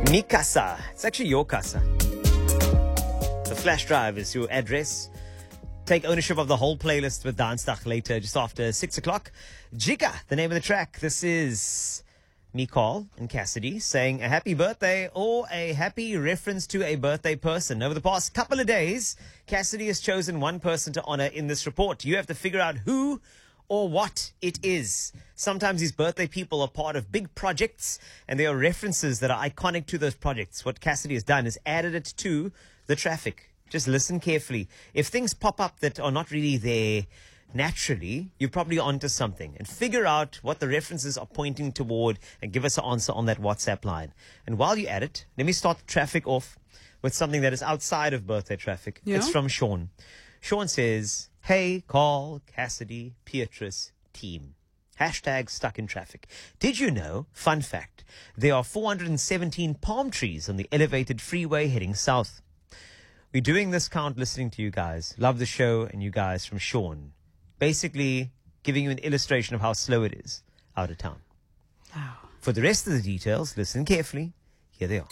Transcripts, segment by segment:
Mi casa. It's actually your casa. The flash drive is your address. Take ownership of the whole playlist with Dansdag later, just after 6 o'clock. Jika, the name of the track. This is Nicole and Cassidy saying a happy birthday or a happy reference to a birthday person. Over the past couple of days, Cassidy has chosen one person to honor in this report. You have to figure out who or what it is. Sometimes these birthday people are part of big projects and there are references that are iconic to those projects. What Cassidy has done is added it to the traffic. Just listen carefully. If things pop up that are not really there naturally, you're probably onto something. And figure out what the references are pointing toward and give us an answer on that WhatsApp line. And while you're at it, let me start the traffic off with something that is outside of birthday traffic. Yeah? It's from Sean. Sean says, hey, Carl, Cassidy, Beatrice, team. Hashtag stuck in traffic. Did you know, fun fact, there are 417 palm trees on the elevated freeway heading south. We're doing this count listening to you guys. Love the show and you guys from Sean. Basically giving you an illustration of how slow it is out of town. Wow. For the rest of the details, listen carefully. Here they are.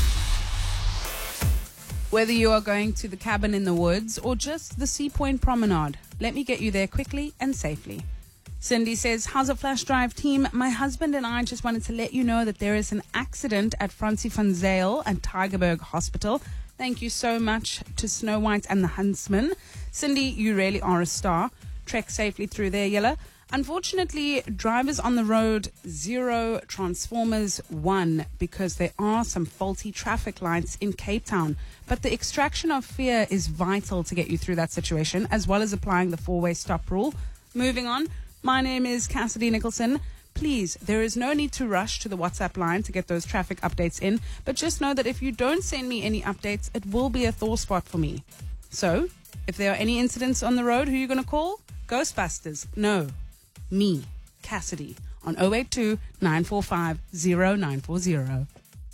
Whether you are going to the cabin in the woods or just the Sea Point Promenade, let me get you there quickly and safely. Cindy says, how's a flash drive team? My husband and I just wanted to let you know that there is an accident at Francie van Zyl and Tygerberg Hospital. Thank you so much to Snow White and the Huntsman. Cindy, you really are a star. Trek safely through there, Yella. Unfortunately, drivers on the road 0 Transformers 1 because there are some faulty traffic lights in Cape Town. But the extraction of fear is vital to get you through that situation, as well as applying the 4-way stop rule. Moving on, my name is Cassidy Nicholson. Please, there is no need to rush to the WhatsApp line to get those traffic updates in, but just know that if you don't send me any updates, it will be a thaw spot for me. So, if there are any incidents on the road, who are you going to call? Ghostbusters. No. Me, Cassidy, on 082 945 0940.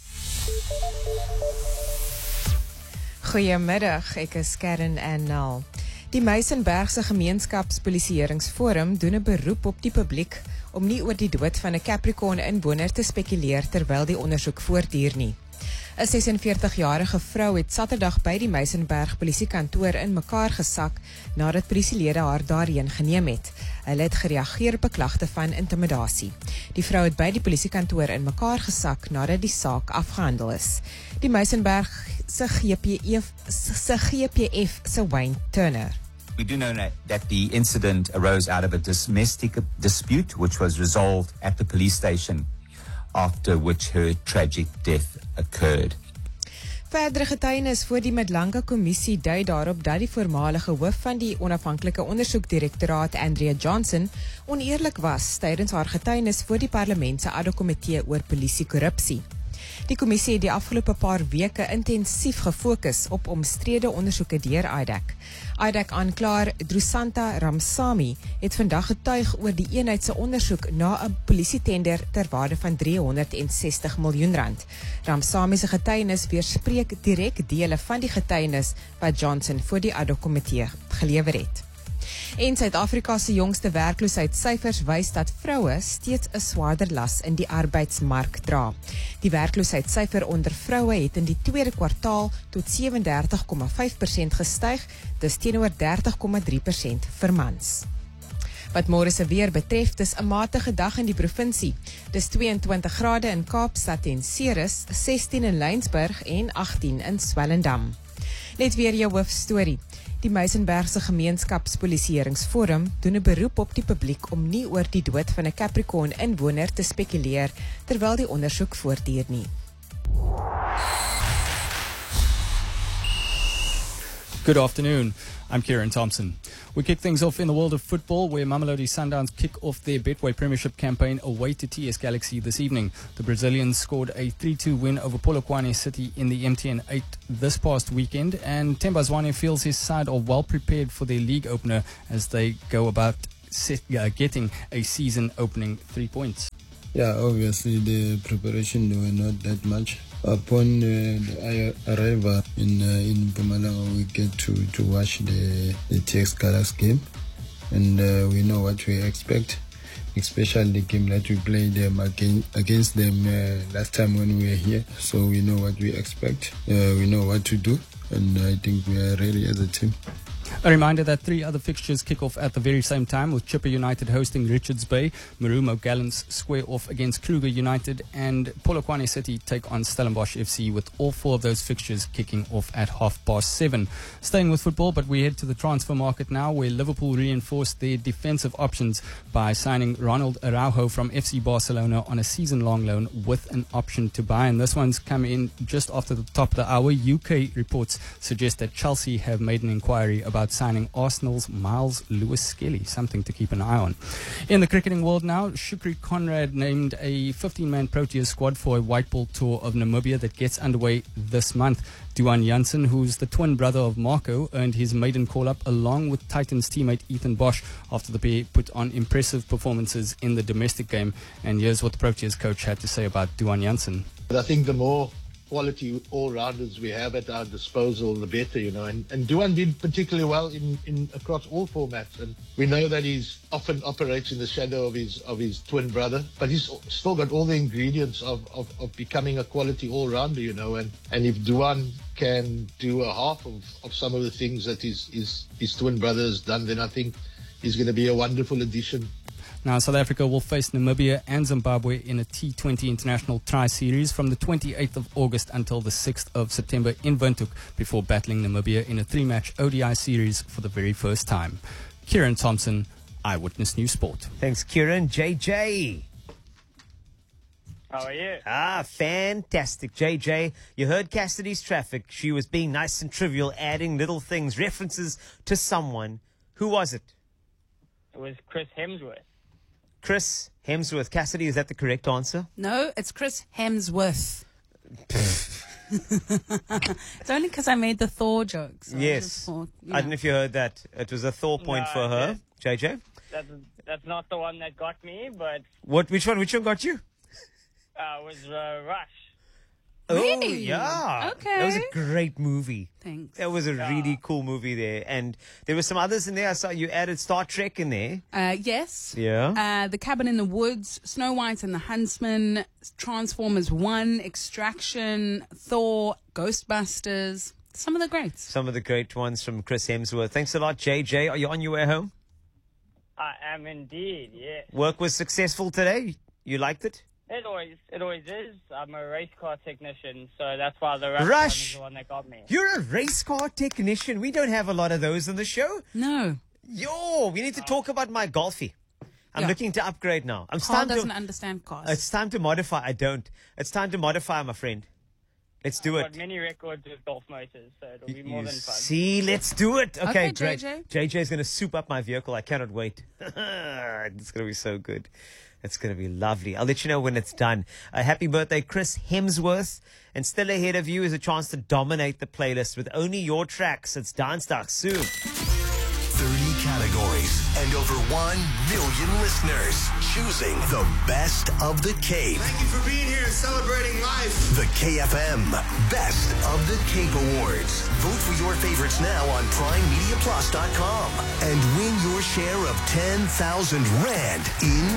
Goeiemiddag, ek is Karen Annal. Die Meisenbergse Gemeenskapspolisieeringsforum doen 'n beroep op die publiek om nie oor die dood van 'n Capricorn-inwoner te spekuleer terwyl die ondersoek voortduur nie. 'n 46-jarige vrou het Saterdag by die Meisenberg polisiekantoor in mekaar gesak nadat polisielede haar daarheen geneem het. Hulle het gereageer op 'n klagte van intimidasie. Die vrou het by die polisiekantoor in mekaar gesak nadat die saak afgehandel is. Die Meisenberg se GPF se Wayne Turner. We do know that the incident arose out of a domestic dispute which was resolved at the police station, after which her tragic death occurred. Verdere getuienis voor die Madlanga Kommissie dui daarop dat die voormalige hoof van die onafhanklike ondersoekdirektoraat Andrea Johnson oneerlik was tydens haar getuienis voor die parlement se ad-hoc-komitee oor polisiekorrupsie. Die kommissie het die afgelope paar weke intensief gefokus op omstrede ondersoeke deur IDAC. IDAC-aanklaer Drusanta Ramsamy het vandag getuig oor die eenheid se ondersoek na 'n polisietender ter waarde van R360 miljoen. Ramsamy se getuienis weerspreek direk dele van die getuienis wat Johnson voor die ad-hoc-komitee gelewer het. En Suid-Afrika se jongste werkloosheidssyfers wys dat vroue steeds 'n swaarder las in die arbeidsmark dra. Die werkloosheidssyfer onder vroue het in die tweede kwartaal tot 37,5% gestyg, dis teenoor 30,3% vir mans. Wat môre se weer betref, dis 'n matige dag in die provinsie. Dis 22 grade in Kaapstad en Ceres, 16 in Laingsburg en 18 in Swellendam. Net weer jou hoofstorie. Die Meisenbergse Gemeenskapspolisieeringsforum doen 'n beroep op die publiek om nie oor die dood van 'n Capricorn-inwoner te spekuleer terwyl die ondersoek voortduur nie. Good afternoon. I'm Kieran Thompson. We kick things off in the world of football, where Mamelodi Sundowns kick off their Betway Premiership campaign away to TS Galaxy this evening. The Brazilians scored a 3-2 win over Polokwane City in the MTN 8 this past weekend, and Themba Zwane feels his side are well prepared for their league opener as they go about getting a season opening 3 points. Yeah, obviously the preparation were not that much. Upon the arrival in Mpumalanga, we get to watch the TX Galaxy game, and we know what we expect. especially the game that we played against them last time when we were here. So we know what we expect, we know what to do, and I think we are ready as a team. A reminder that 3 other fixtures kick off at the very same time, with Chipper United hosting Richards Bay, Marumo Gallants square off against Kruger United, and Polokwane City take on Stellenbosch FC, with all 4 of those fixtures kicking off at 7:30. Staying with football, but we head to the transfer market now, where Liverpool reinforced their defensive options by signing Ronald Araujo from FC Barcelona on a season-long loan with an option to buy. And this one's come in just after the top of the hour. UK reports suggest that Chelsea have made an inquiry about signing Arsenal's Miles Lewis-Skelly, something to keep an eye on. In the cricketing world now, Shukri Conrad named a 15-man Proteas squad for a white ball tour of Namibia that gets underway this month. Duan Jansen, who's the twin brother of Marco, earned his maiden call-up along with Titans teammate Ethan Bosch after the pair put on impressive performances in the domestic game. And here's what the Proteas coach had to say about Duan Jansen. I think the more quality all-rounders we have at our disposal, the better, and Duan did particularly well in across all formats, and we know that he's often operates in the shadow of his twin brother, but he's still got all the ingredients of becoming a quality all-rounder, and if Duan can do a half of some of the things that his twin brother has done, then I think he's going to be a wonderful addition. Now, South Africa will face Namibia and Zimbabwe in a T20 International Tri-Series from the 28th of August until the 6th of September in Windhoek, before battling Namibia in a 3-match ODI series for the very first time. Kieran Thompson, Eyewitness News Sport. Thanks, Kieran. JJ. How are you? Fantastic. JJ, you heard Cassidy's traffic. She was being nice and trivial, adding little things, references to someone. Who was it? It was Chris Hemsworth. Chris Hemsworth. Cassidy, is that the correct answer? No, it's Chris Hemsworth. It's only because I made the Thor jokes. So yes. I don't know if you heard that. It was a Thor point for her. JJ? That's not the one that got me, but... Which one got you? It was Rush. Really? Oh, yeah. Okay. That was a great movie. Thanks. That was a really cool movie there. And there were some others in there. I saw you added Star Trek in there. Yes. Yeah. The Cabin in the Woods, Snow White and the Huntsman, Transformers 1, Extraction, Thor, Ghostbusters. Some of the greats. Some of the great ones from Chris Hemsworth. Thanks a lot, JJ. Are you on your way home? I am indeed, yes. Work was successful today? You liked it? It always is. I'm a race car technician, so that's why the Rush one is the one that got me. You're a race car technician? We don't have a lot of those on the show. No. We need to talk about my Golfie. I'm looking to upgrade now. Carl doesn't understand cars. It's time to modify. I don't. It's time to modify, my friend. Let's do I've it. got many records with golf motors, so it'll be more than fun. See, let's do it. Okay, great. JJ. JJ's going to soup up my vehicle. I cannot wait. It's going to be so good. It's going to be lovely. I'll let you know when it's done. Happy birthday, Chris Hemsworth. And still ahead of you is a chance to dominate the playlist with only your tracks. It's Dansdag soon. 30 categories and over 1 million listeners choosing the best of the Cape. Thank you for being here and celebrating life. The KFM Best of the Cape Awards. Vote for your favorites now on PrimeMediaPlus.com and win your share of 10,000 Rand in